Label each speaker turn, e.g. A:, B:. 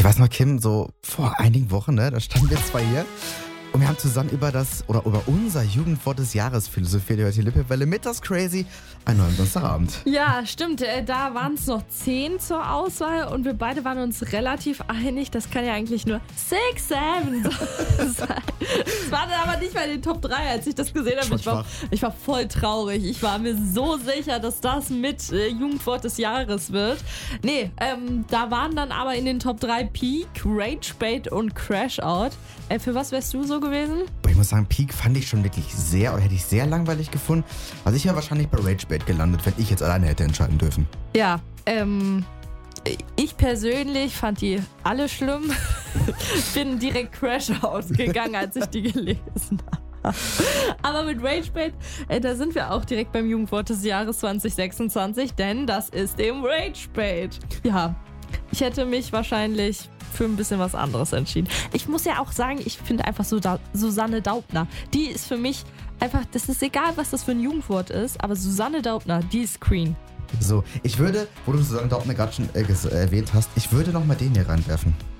A: weiß noch, Kim, so vor einigen Wochen, ne, da standen wir zwei hier und wir haben zusammen über unser Jugendwort des Jahres philosophiert, über die Lippewelle mit das Crazy, ein neuer Donnerstagabend.
B: Ja, stimmt. Da waren es noch 10 zur Auswahl und wir beide waren uns relativ einig. Das kann ja eigentlich nur 6, 7 sein. Es war dann aber nicht mal in den Top 3, als ich das gesehen habe. Ich war voll traurig. Ich war mir so sicher, dass das mit Jugendwort des Jahres wird. Nee, da waren dann aber in den Top 3 Peak, Ragebait und Crashout. Für was wärst du so gewesen?
A: Ich muss sagen, Peak fand ich schon wirklich hätte ich sehr langweilig gefunden. Also ich wäre wahrscheinlich bei Ragebait gelandet, wenn ich jetzt alleine hätte entscheiden dürfen.
B: Ja, ich persönlich fand die alle schlimm. Bin direkt Crashout gegangen, als ich die gelesen habe. Aber mit Ragebait, da sind wir auch direkt beim Jugendwort des Jahres 2026, denn das ist eben Ragebait. Ja, ich hätte mich wahrscheinlich für ein bisschen was anderes entschieden. Ich muss ja auch sagen, ich finde einfach Susanne Daubner, die ist für mich einfach, das ist egal, was das für ein Jugendwort ist, aber Susanne Daubner, die ist Queen.
A: So, ich würde, wo du Susanne Daubner gerade schon erwähnt hast, ich würde nochmal den hier reinwerfen.